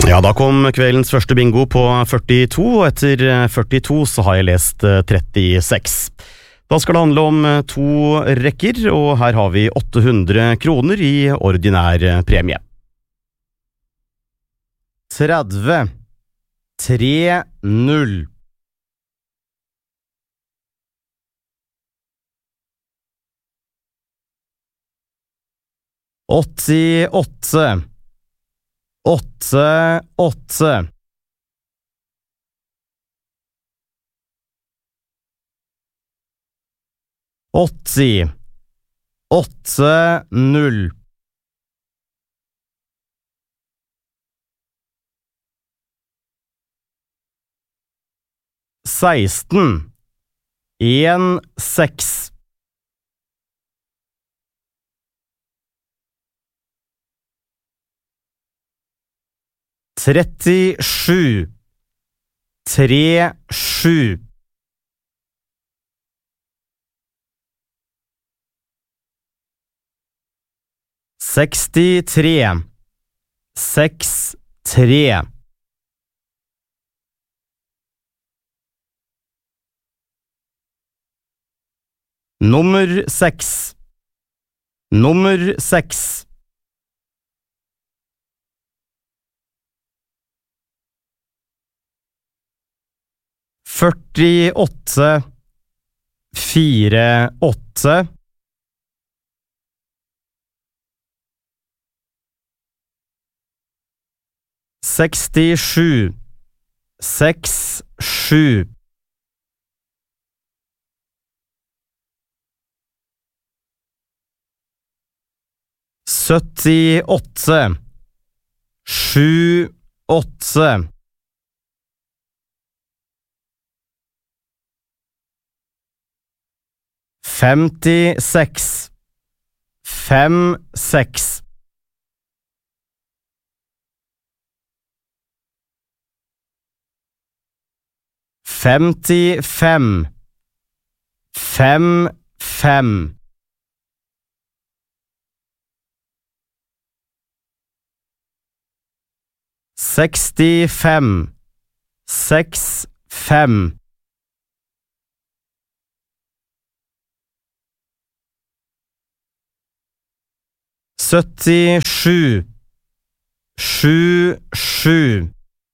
Ja, da kom kveldens første bingo på 42, og etter 42 så har jeg lest 36. Da skal det handle om 2 rekker, og her har vi 800 kroner i ordinær premie. 30 3-0 88 8-8 80 8-0 16 1-6 37 3-7 63 6-3 Nummer 6 Nummer 6 48 4-8 67 6-7 78 7-8 56 5-6 55 5-5 65 6-5 77 7-7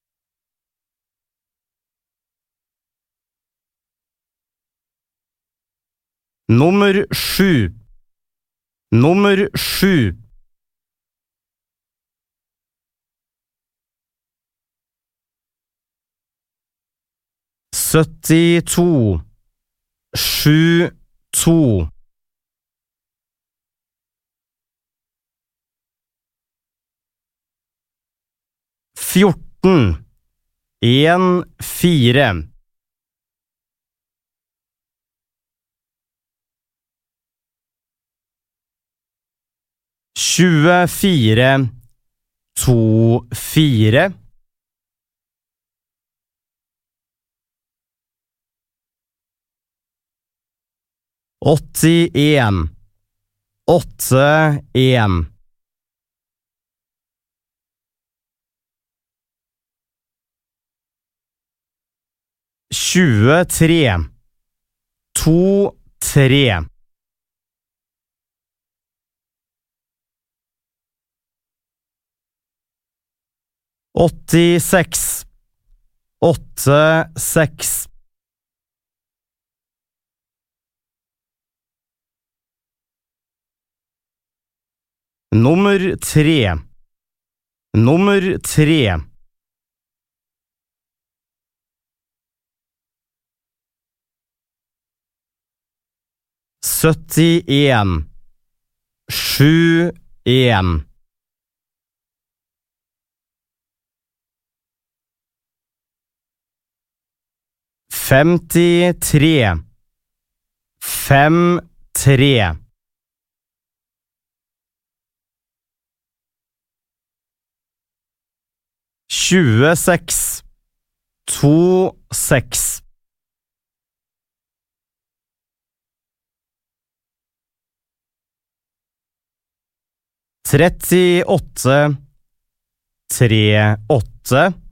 Nummer 7 Nummer 7 72 7-2 14 1-4 24 2-4 81 8-1 23 2-3 86 8-6 Nummer 3 Nummer 3 71 7-1 53 5-3 26 2-6 38 3, 8